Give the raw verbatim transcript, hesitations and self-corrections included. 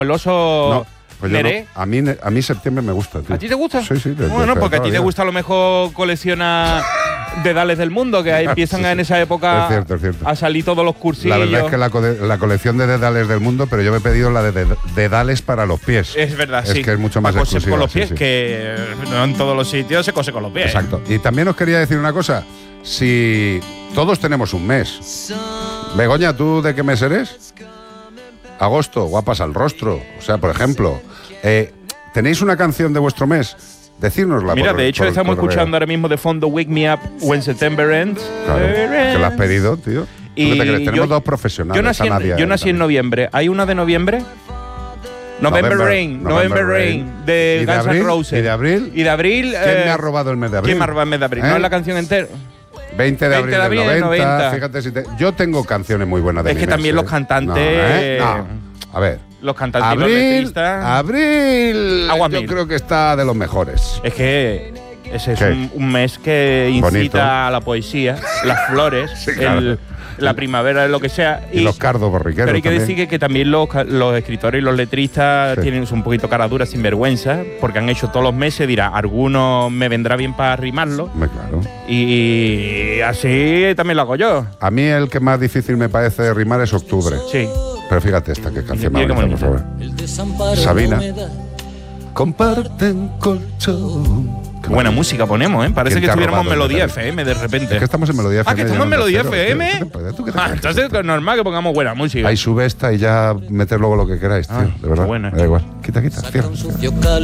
el oso No, pues yo Neré. no. A mí, a mí septiembre me gusta, tío. ¿A ti te gusta? Sí, sí. de- Bueno, de- porque a ti te todavía. gusta a lo mejor coleccionar dedales del mundo, que ahí empiezan Sí, sí. en esa época Es cierto, es cierto. a salir todos los cursillos. La verdad es que la, co- la colección de dedales del mundo, pero yo me he pedido la de, de- dedales para los pies. Es verdad, Es sí. que es mucho más Para coser exclusiva, con los sí, pies, sí. que no en todos los sitios se cose con los pies. Exacto. Y también os quería decir una cosa. Si todos tenemos un mes. Begoña, ¿tú de qué mes eres? Agosto, guapas al rostro. O sea, por ejemplo, eh, ¿tenéis una canción de vuestro mes? Decírnosla. Mira, por- de hecho por estamos correo. escuchando ahora mismo de fondo Wake Me Up When September Ends. Claro, que la has pedido, tío. ¿Tú Y qué te crees? Tenemos yo- dos profesionales. Yo nací, está en, Nadia yo ahí nací en también. noviembre. ¿Hay una de noviembre? November, November- Rain, November November Rain. Rain, de ¿Y de Guns N' abril? Roses. ¿Y de abril? Y de abril. ¿Quién eh, me ha robado el mes de abril? ¿Quién me ha robado el mes de abril? ¿Eh? No es la canción entera. veinte de abril veinte de del abril, noventa. noventa. Fíjate si te... Yo tengo canciones muy buenas de Es mi que mes, también ¿eh? los cantantes- No, ¿eh? No. A ver. Los cantantes y los Abril, letristas. abril, Agua yo mil. creo que está de los mejores. Es que ese es ¿Qué? un, un mes que incita Bonito. a la poesía, las flores, Sí, claro. el- la primavera, lo que sea. Y, los cardos borriqueros Pero hay que también. decir que, que también los, ca- los escritores y los letristas Sí. tienen un poquito cara dura, sin vergüenza, porque han hecho todos los meses, dirá, algunos me vendrá bien para rimarlo, Hombre, claro. y así también lo hago yo. A mí el que más difícil me parece rimar es octubre. Sí. Pero fíjate esta que canción Mira qué más bonita, por favor. El desamparo Sabina. de la humedad. Comparten colchón. Qué buena música ponemos, ¿eh? Parece ¿Quién que te ha estuviéramos en robado el Melodía detalle? F M de repente. Es que estamos en Melodía F M. Ah, que estamos en ya no Melodía sé, F M. tío. ¿Tú qué- tú qué te Ah, crees? entonces es normal que pongamos buena música. Ahí sube esta y ya meter luego lo que queráis, tío. Ah, de verdad. buena. Me da igual. Quita, quita, Saca cierra. un sucio